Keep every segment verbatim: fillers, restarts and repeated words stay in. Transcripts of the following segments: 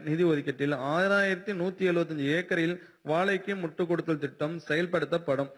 நிதி ஒதுக்கீட்டில் ஆறாயிரத்தி நூத்தி எழுபத்தி அஞ்சு ஏக்கரில் வாழைக்கு முட்டு கொடுத்தல் திட்டம் செயல்படுத்தப்படும்.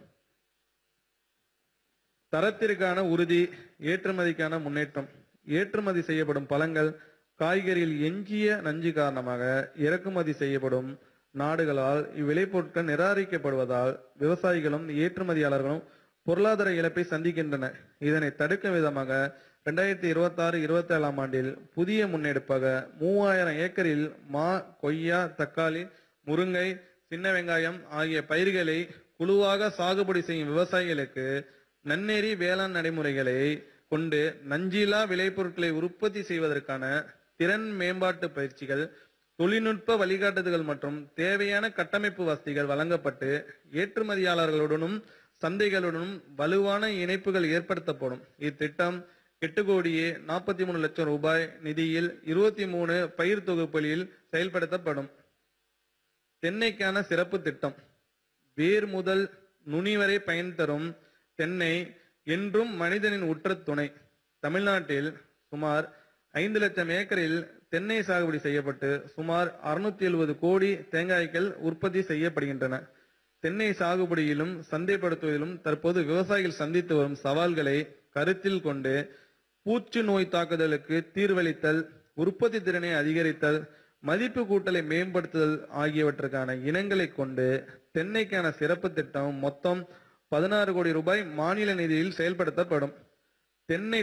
தரத்திற்கான உறுதி, ஏற்றுமதிக்கான முன்னேற்றம். ஏற்றுமதி செய்யப்படும் பழங்கள், காய்கறியில் எஞ்சிய நஞ்சு காரணமாக இறக்குமதி செய்யப்படும் நாடுகளால் இவ்விளைபொருட்கள் நிராகரிக்கப்படுவதால் விவசாயிகளும் ஏற்றுமதியாளர்களும் பொருளாதார இழப்பை சந்திக்கின்றனர். இதனை தடுக்கும் விதமாக இரண்டாயிரத்தி இருபத்தி ஆறு இருபத்தி ஏழாம் ஆண்டில் புதிய முன்னெடுப்பாக மூவாயிரம் ஏக்கரில் மா, கொய்யா, தக்காளி, முருங்கை, சின்ன வெங்காயம் ஆகிய பயிர்களை குழுவாக சாகுபடி செய்யும் விவசாயிகளுக்கு நன்னெறி வேளாண் நடைமுறைகளை கொண்டு நஞ்சிலா விளைபொருட்களை உற்பத்தி செய்வதற்கான திறன் மேம்பாட்டு பயிற்சிகள், தொழில்நுட்ப வழிகாட்டுதல்கள் மற்றும் தேவையான கட்டமைப்பு வசதிகள் வழங்கப்பட்டு ஏற்றுமதியாளர்களுடனும் சந்தைகளுடனும் வலுவான இணைப்புகள் ஏற்படுத்தப்படும். இத்திட்டம் எட்டு கோடியே நாற்பத்தி மூணு லட்சம் ரூபாய் நிதியில் இருபத்தி மூணு பயிர் தொகுப்புகளில் செயல்படுத்தப்படும். தென்னைக்கான சிறப்பு திட்டம். வேர் முதல் நுனி வரை பயன் தரும் தென்னை என்றும் மனிதனின் உற்ற துணை. தமிழ்நாட்டில் சுமார் ஐந்து லட்சம் ஏக்கரில் தென்னை சாகுபடி செய்யப்பட்டு சுமார் அறுநூத்தி எழுபது கோடி தேங்காய்கள் உற்பத்தி செய்யப்படுகின்றன. தென்னை சாகுபடியிலும் சந்தைப்படுத்துவதிலும் தற்போது விவசாயிகள் சந்தித்து வரும் சவால்களை கருத்தில் கொண்டு பூச்சி நோய் தாக்குதலுக்கு தீர்வளித்தல், உற்பத்தி திறனை அதிகரித்தல், மதிப்பு கூட்டலை மேம்படுத்துதல் ஆகியவற்றுக்கான இனங்களை கொண்டு தென்னைக்கான சிறப்பு திட்டம் மொத்தம் பதினாறு கோடி ரூபாய் மாநில நிதியில் செயல்படுத்தப்படும். தென்னை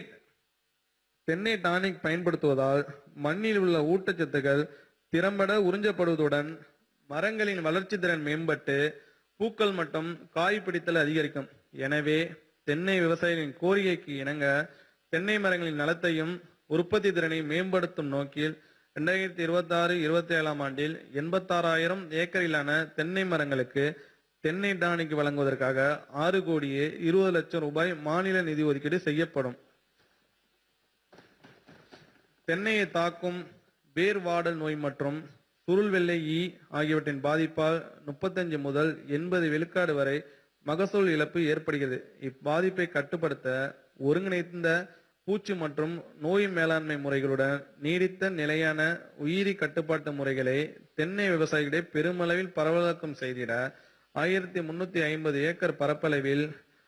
தென்னை டானிக் பயன்படுத்துவதால் மண்ணில் உள்ள ஊட்டச்சத்துக்கள் திறம்பட உறிஞ்சப்படுவதுடன் மரங்களின் வளர்ச்சி திறன் மேம்பட்டு பூக்கள் மற்றும் காய் பிடித்தல் அதிகரிக்கும். எனவே தென்னை விவசாயிகளின் கோரிக்கைக்கு இணங்க தென்னை மரங்களின் நலத்தையும் உற்பத்தி திறனை மேம்படுத்தும் நோக்கில் இரண்டாயிரத்தி இருபத்தி ஆறு இருபத்தி ஏழாம் ஆண்டில் எண்பத்தாறாயிரம் ஏக்கரிலான தென்னை மரங்களுக்கு தென்னை டானிக் வழங்குவதற்காக ஆறு கோடியே இருபது லட்சம் ரூபாய் மாநில நிதி ஒதுக்கீடு செய்யப்படும். தென்னையை தாக்கும் வேர் வாடல் நோய் மற்றும் சுருள் வெள்ளை ஈ ஆகியவற்றின் பாதிப்பால் முப்பத்தஞ்சு முதல் எண்பது விழுக்காடு வரை மகசூல் இழப்பு ஏற்படுகிறது. இப்பாதிப்பை கட்டுப்படுத்த ஒருங்கிணைந்த பூச்சி மற்றும் நோய் மேலாண்மை முறைகளுடன் நீடித்த நிலையான உயிரி கட்டுப்பாட்டு முறைகளை தென்னை விவசாயிகளை பெருமளவில் பரவலாக்கம் செய்திட ஆயிரத்தி முன்னூத்தி ஐம்பது ஏக்கர் பரப்பளவில்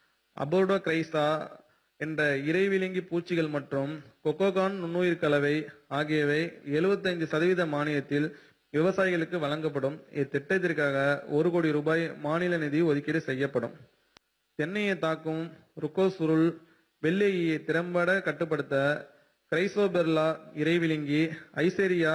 அபோடோகிரைசா என்ற இறைவிலங்கி பூச்சிகள் மற்றும் கொக்கோகான் நுண்ணுயிர் கலவை ஆகியவை எழுபத்தைந்து சதவீத மானியத்தில் விவசாயிகளுக்கு வழங்கப்படும். இத்திட்டத்திற்காக ஒரு கோடி ரூபாய் மாநில நிதி ஒதுக்கீடு செய்யப்படும். தென்னையை தாக்கும் ருக்கோ சுருள் வெள்ளையை திறம்பட கட்டுப்படுத்த கிரைசோபெர்லா இறைவிலங்கி, ஐசேரியா,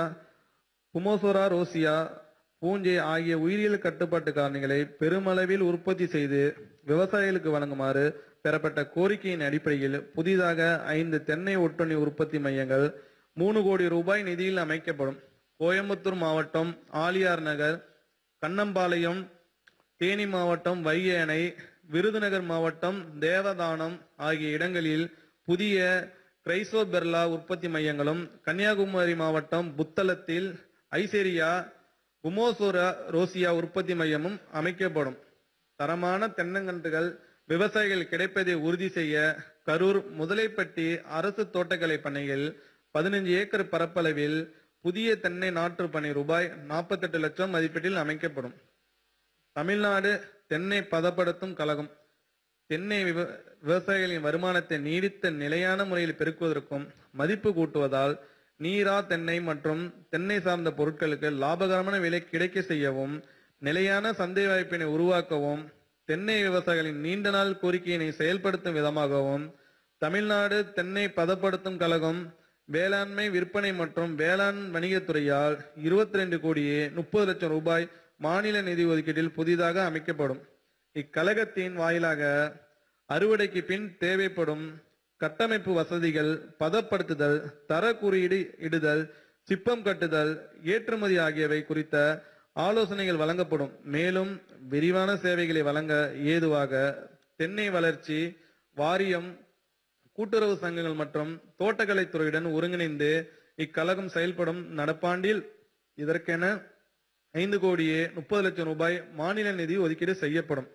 புமோசோரா ரோசியா, பூஞ்சை ஆகிய உயிரியல் கட்டுப்பாட்டு காரணிகளை பெருமளவில் உற்பத்தி செய்து விவசாயிகளுக்கு வழங்குமாறு பெறப்பட்ட கோரிக்கையின் அடிப்படையில் புதிதாக ஐந்து தென்னை ஒட்டுண்ணி உற்பத்தி மையங்கள் மூணு கோடி ரூபாய் நிதியில் அமைக்கப்படும். கோயம்புத்தூர் மாவட்டம் ஆலியார் நகர், கண்ணம்பாளையம், தேனி மாவட்டம் வைகை அணை, விருதுநகர் மாவட்டம் தேவதானம் ஆகிய இடங்களில் புதிய கிரைசோபெர்லா உற்பத்தி மையங்களும், கன்னியாகுமரி மாவட்டம் புத்தளத்தில் ஐசேரியா புமோசோரா ரோசியா உற்பத்தி மையமும் அமைக்கப்படும். தரமான தென்னங்கன்றுகள் விவசாயிகள் கிடைப்பதை உறுதி செய்ய கரூர் முதலைப்பட்டி அரசு தோட்டக்கலை பண்ணையில் பதினஞ்சு ஏக்கர் பரப்பளவில் புதிய தென்னை நாற்று பணி ரூபாய் நாற்பத்தி எட்டு லட்சம் மதிப்பீட்டில் அமைக்கப்படும். தமிழ்நாடு தென்னை பதப்படுத்தும் கழகம் தென்னை விவசாயிகளின் வருமானத்தை நீடித்த நிலையான முறையில் பெருக்குவதற்கும் மதிப்பு கூட்டுவதால் நீரா தென்னை மற்றும் தென்னை சார்ந்த பொருட்களுக்கு லாபகரமான விலை கிடைக்க செய்யவும், நிலையான சந்தை வாய்ப்பினை உருவாக்கவும், தென்னை விவசாயிகளின் நீண்ட நாள் கோரிக்கையினை செயல்படுத்தும் விதமாகவும் தமிழ்நாடு தென்னை பதப்படுத்தும் கழகம் வேளாண்மை விற்பனை மற்றும் வேளாண் வணிகத்துறையால் இருபத்தி ரெண்டு கோடியே முப்பது லட்சம் ரூபாய் மாநில நிதி ஒதுக்கீட்டில் புதிதாக அமைக்கப்படும். இக்கழகத்தின் வாயிலாக அறுவடைக்கு பின் தேவைப்படும் கட்டமைப்பு வசதிகள், பதப்படுத்துதல், தர குறியீடு இடுதல், சிப்பம் கட்டுதல், ஏற்றுமதி ஆகியவை குறித்த ஆலோசனைகள் வழங்கப்படும். மேலும் விரிவான சேவைகளை வழங்க ஏதுவாக தென்னை வளர்ச்சி வாரியம், கூட்டுறவு சங்கங்கள் மற்றும் தோட்டக்கலை துறையுடன் ஒருங்கிணைந்து இக்கழகம் செயல்படும். நடப்பாண்டில் இதற்கென ஐந்து கோடியே முப்பது லட்சம் ரூபாய் மாநில நிதி ஒதுக்கீடு செய்யப்படும்.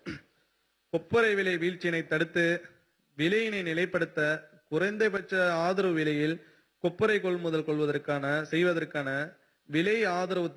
கொப்பரை விலை வீழ்ச்சியினை தடுத்து விலையினை நிலைப்படுத்த குறைந்தபட்ச ஆதரவு விலையில் கொப்பரை கொள்முதல் கொள்வதற்கான செய்வதற்கான விலை ஆதரவு